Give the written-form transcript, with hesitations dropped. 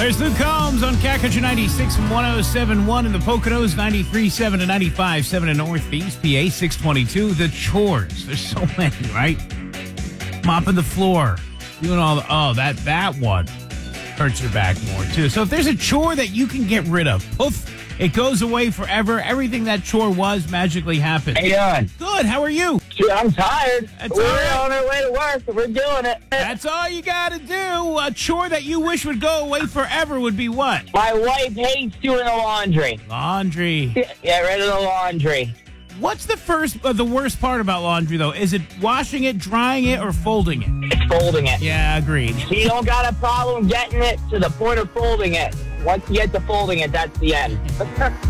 There's Luke Combs on Cat Country 96 and 107.1 in the Poconos, 93.7 and 95.7 in Northeast PA, 622. The chores. There's so many, right? Mopping the floor. Doing all the... that one hurts your back more, too. So if there's a chore that you can get rid of, poof, it goes away forever. Everything that chore was magically happens. How you doing? Good. How are you? Shit, I'm tired. That's We're all right. on our way to work, and we're doing it. That's all you got to do. A chore that you wish would go away forever would be what? My wife hates doing the laundry. Laundry. Get rid of the laundry. What's the worst part about laundry, though? Is it washing it, drying it, or folding it? It's folding it. Yeah, agreed. You don't got a problem getting it to the point of folding it. Once you get to folding it, that's the end.